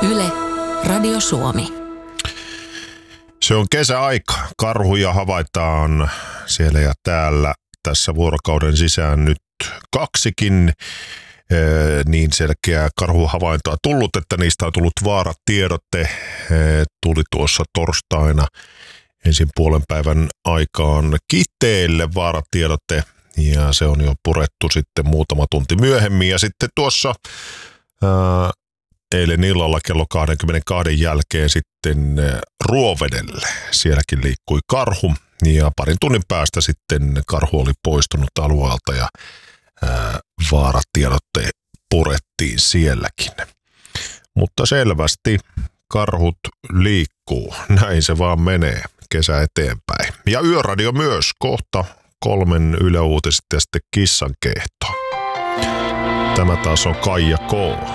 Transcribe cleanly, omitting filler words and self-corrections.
Yle, Radio Suomi. Se on kesäaika. Karhuja havaitaan siellä ja täällä tässä vuorokauden sisään nyt kaksikin niin selkeää karhuhavaintoa tullut, että niistä on tullut vaaratiedote. Tuli tuossa torstaina ensin puolen päivän aikaan Kiteelle vaaratiedote ja se on jo purettu sitten muutama tunti myöhemmin ja sitten tuossa eilen illalla kello 22 jälkeen sitten Ruovedelle. Sielläkin liikkui karhu ja parin tunnin päästä sitten karhu oli poistunut alueelta ja vaaratiedotte purettiin sielläkin. Mutta selvästi karhut liikkuu. Näin se vaan menee kesä eteenpäin. Ja Yöradio myös kohta 3 Yle Uutiset ja sitten Kissan kehto. Tämä taas on Kaija K.